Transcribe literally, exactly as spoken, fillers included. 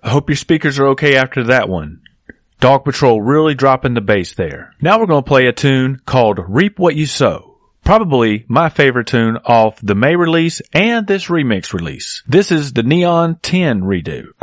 I hope your speakers are okay after that one. Dog Patrol really dropping the bass there. Now we're going to play a tune called Reap What You Sow. Probably my favorite tune off the May release and this remix release. This is the Neon ten redo.